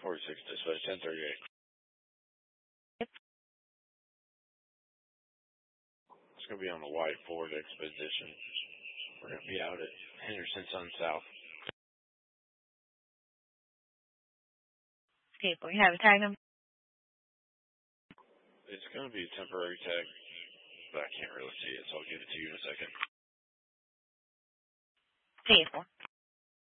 46 dispatch 1038. Yep. It's going to be on the white Ford Expedition. We're going to be out at Henderson Sun South. Okay, we have a tag number. It's going to be a temporary tag, but I can't really see it, so I'll give it to you in a second. Okay,